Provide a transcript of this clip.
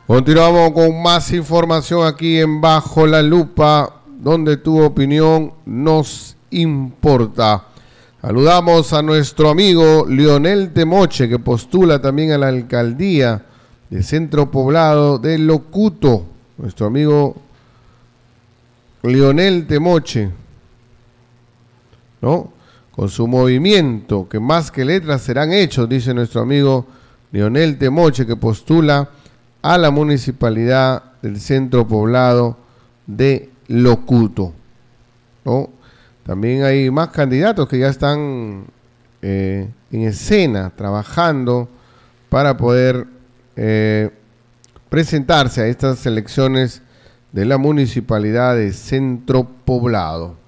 Continuamos con más información aquí en Bajo la Lupa, donde tu opinión nos importa. Saludamos a nuestro amigo Leonel Temoche, que postula también a la alcaldía de Centro Poblado de Locuto. Nuestro amigo Leonel Temoche, ¿no? Con su movimiento, que más que letras serán hechos, dice nuestro amigo Leonel Temoche, que postula a la municipalidad del Centro Poblado de Locuto, ¿no? También hay más candidatos que ya están en escena, trabajando para poder presentarse a estas elecciones de la municipalidad de Centro Poblado.